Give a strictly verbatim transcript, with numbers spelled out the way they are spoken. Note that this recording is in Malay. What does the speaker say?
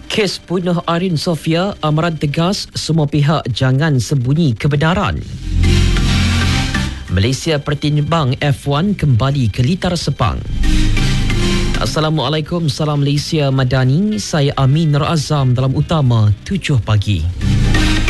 Kes bunuh Arin Sofia, amaran tegas semua pihak jangan sembunyi kebenaran. Malaysia bertimbang F satu kembali ke litar Sepang. Assalamualaikum, salam Malaysia Madani. Saya Amin Nur Azam dalam utama tujuh pagi.